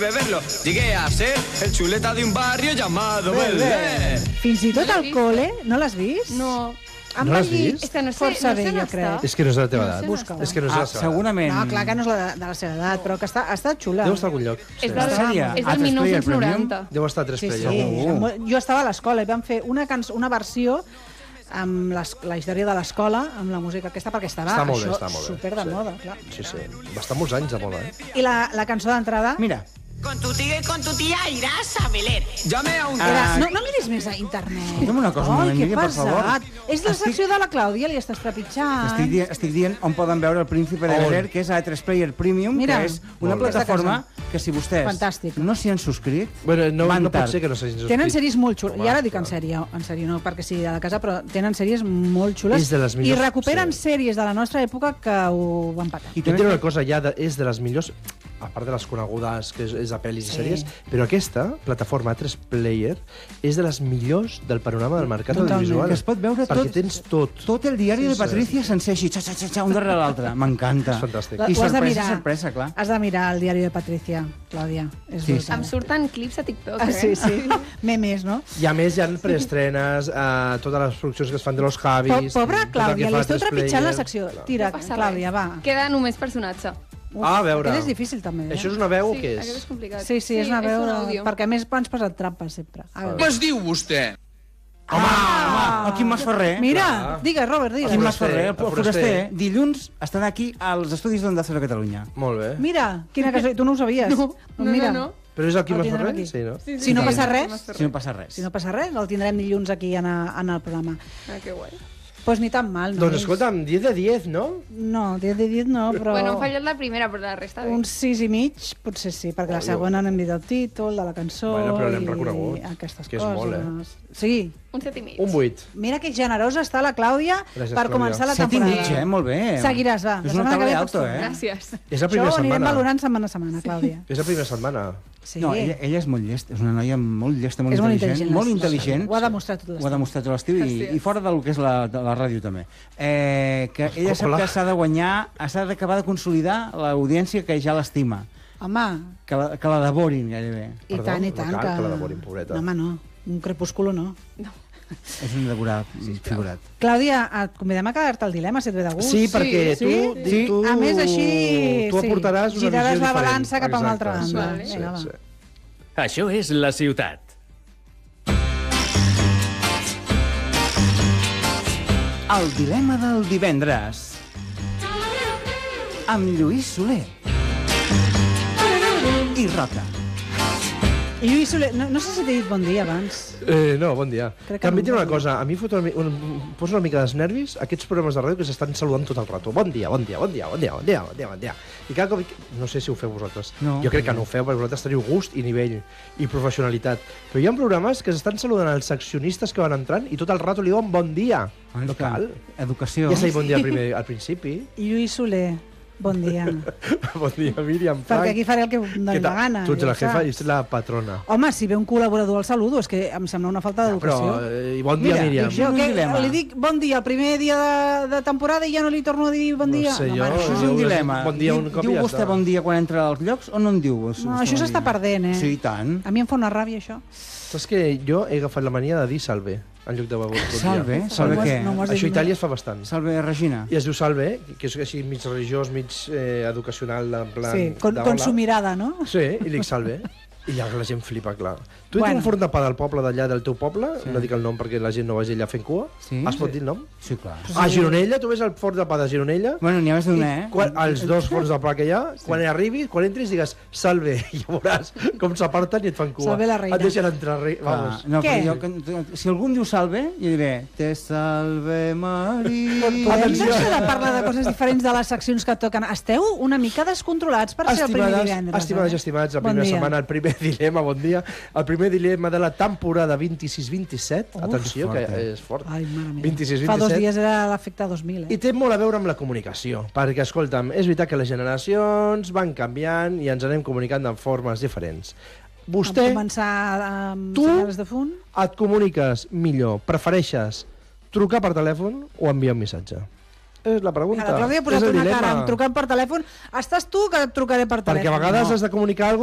beberlo. Llegué a ser el chuleta de un barrio llamado Belvé. Fins i tot al col·le, no l'has vist? No. No l'has vist? És que no sé, Força bé, no sé jo on crec. està. És que no és de la teva edat. Busca-la. És que no és de la seva edat. Segurament. No, clar que no és de la seva edat, però que està xula. Deu estar a algun lloc. És Sí. del, Sèrie? és A del 1990. Deu estar a 3 Sí, sí. players. Jo estava a l'escola i vam fer una versió amb la història de l'escola, amb la música aquesta, perquè estava Està molt bé, això està molt bé. super de moda, clar. Sí, sí. Va estar molts anys de moda, I la cançó d'entrada Mira, Con tu tía y con tu tía irás a Belén. Llame a un... era... No miris més a internet. Escolta'm una cosa, Ai, que Míria, per favor. pesat. És la Estic- secció de la Clàudia, li estàs trepitjant. estic dient on poden veure el Príncipe de Bel-Air, que és A3 Player Premium, Mira, que és una molt bé. plataforma que si vostès Fantàstic. no s'hi han subscrit, Bueno, no van pot tard. ser que no s'hagin subscrit. Tenen sèries molt xules. Home, I ara dic en clar. sèrie no perquè sigui de la casa, però tenen sèries molt xules. És de les millors, I recuperen sí. sèries de la nostra època que ho van patar. I Jo diré una cosa, és de les millors, a part de les conegudes, que és de pel·lis i sèries, però aquesta, plataforma 3 Player, és de les millors del panorama del mercat Totalment. audiovisual. que es pot veure perquè tens tot. el diari de Patricia sencer així, un darrere l'altre. M'encanta. És fantàstic. I Ho has de sorpresa, mirar. sorpresa, clar. Has de mirar el diari de Patricia, Clàudia. És Sí, brutal. Em surten clips a TikTok, Ah, sí, sí. Memes, no? I a més hi ha preestrenes, totes les produccions que es fan de los Javis... Pobra tot el que Clàudia, fa li esteu 3 trepitjant la Player. secció. Clar. Tira, No passa Clàudia, res. va. Queda només personatge. A veure. Aquest és difícil, també. Això és una veu o Sí, què aquest és és? complicat. Sí, és una veu... un àudio. Perquè a més ens posen trampes sempre. A veure. es diu vostè? Home, el Quim Masferrer. Mira, digues, Robert, digues. Quim Foraster, Masferrer, el el foraster, foraster. dilluns estarà aquí als estudis d'Onda Cero Catalunya. Molt bé. Mira, quina casualitat, tu no ho sabies. No, Mira. no. Però és el Quim El tindrem Masferrer? aquí. Sí, no? Sí, Si no passa res, Si no passa res. si no passa res, el tindrem dilluns aquí en el programa. Ah, que guai. Pues ni tan mal, no? Doncs escolta'm, 10 de 10, no? No, 10 de 10 no, però... Bueno, hem fallat la primera, però la resta bé. Un 6 i mig, potser sí, perquè la segona n'hem dit el títol, de la cançó... Bueno, però l'hem i reconegut, aquestes que és coses. molt, eh? Sí. Un 7 i mig. Un 8. Mira que generosa està la Clàudia Gràcies, per Clàudia. començar la 7 i temporada. mig, molt bé. Seguiràs, va. És La una setmana que taula ve alto, pots Gràcies. És la Això primera ho anirem setmana. valorant setmana a setmana, Clàudia. És la primera setmana. Sí. No, ella és molt llesta, és una noia molt llesta, molt És molt intel·ligent. Molt intel·ligent. Ho ha demostrat tot Ho ha l'estiu. demostrat tot l'estiu i fora del que és de la ràdio també. Que ella sap Hola. que s'ha de guanyar, s'ha d'acabar de consolidar l'audiència que ja l'estima, Home, que la devorin gairebé. i Perdó, tant, i no tant. cal que la devorin, pobreta. No, home, no. Un crepúsculo no. És un devorat figurat. Clàudia, et convidem a quedar-te al dilema, si et ve de gust. Sí, perquè sí. tu... A més, així... Tu aportaràs una giraràs visió la diferent. balança cap a una altra Exacte, banda. sí, Vinga, sí, va. sí. Això és la ciutat. El dilema del divendres. Amb Lluís Soler. I Roca. I Lluís Soler, no sé si t'he dit bon dia abans. No, bon dia. Crec que També no, tinc una bon cosa, a mi posa una mica dels nervis aquests programes de ràdio que s'estan saludant tot el rato. Bon dia, bon dia, bon dia, bon dia, bon dia, bon dia, bon dia. I cada cop... No sé si ho feu vosaltres. No. Jo crec que no ho feu, perquè vosaltres teniu gust i nivell i professionalitat. Però hi ha programes que s'estan saludant els seccionistes que van entrant i tot el rato li diuen bon dia. No cal. Educació. Ja s'ha dit bon dia al principi. I Lluís Soler, bon dia. Bon dia, Míriam, Frank. Perquè aquí faré el que em doni la gana. Tu ets la ja jefa i saps. ets la patrona. Home, si ve un col·laborador al saludo, és que em sembla una falta Però, d'educació. bon dia, Mira, Míriam. Jo un que dilema. li dic bon dia el primer dia de temporada i ja no li torno a dir bon dia. No sé, home, jo- Això és Jo un us dilema. dic bon dia un cop i Diu ja vostè està. bon dia quan entra als llocs o no en diu? No, això s'està perdent, eh? Sí, i tant. A mi em fa una ràbia, això. Saps que jo he agafat la mania de dir salve en lloc de bon dia. Salve? Salve No m'ho has- què? no m'ho has dit Això a mai. Itàlia es fa bastant. Salve, Regina. I es diu salve, que és així mig religiós, mig educacional, en plan... Sí, con de su hola. mirada, no? Sí, i dic salve. I ja la gent flipa, clar. Tu ets Bueno. un forn de pa del poble d'allà, del teu poble, no dic el nom perquè la gent no vagi allà fent cua, Sí? es pot dir el nom? Sí, clar. A Gironella, tu ves el forn de pa de Gironella, Bueno, n'hi ha més d'una, eh? els dos forns de pa que hi ha, quan arribis, quan entris, digues salve, i ja veuràs com s'aparten i et fan cua. Salve la reina. Et deixen entrar, vamos. No, Què? però si algú em diu salve, jo diré te salve Maria. Podem deixar de parlar de coses diferents de les seccions que toquen. Esteu una mica descontrolats per ser el primer divendres. Estimades i estimats, la Bon primera dia. setmana, el primer dilema, bon dia. El primer dilema de la temporada 26-27. Atenció, fort, que és fort. Ai, mare meva. 26-27. Fa 2 dies era l'efecte 2000, I té molt a veure amb la comunicació, perquè, escolta'm, és veritat que les generacions van canviant i ens anem comunicant de formes diferents. Vostè, Vam començar amb Tu? senyals de fund. et comuniques millor, prefereixes trucar per telèfon o enviar un missatge? És la pregunta. La Clàudia ha posat És el una dilema. cara trucant per telèfon. Estàs tu que et trucaré per telèfon. Perquè a vegades No. has de comunicar alguna